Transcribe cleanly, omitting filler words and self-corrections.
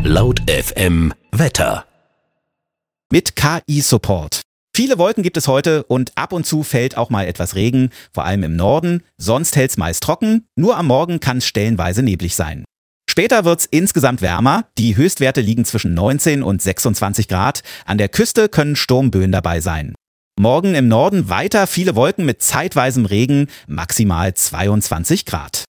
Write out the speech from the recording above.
Laut FM Wetter. Mit KI-Support. Viele Wolken gibt es heute und ab und zu fällt auch mal etwas Regen, vor allem im Norden. Sonst hält's meist trocken, nur am Morgen kann es stellenweise neblig sein. Später wird's insgesamt wärmer. Die Höchstwerte liegen zwischen 19 und 26 Grad. An der Küste können Sturmböen dabei sein. Morgen im Norden weiter viele Wolken mit zeitweisem Regen, maximal 22 Grad.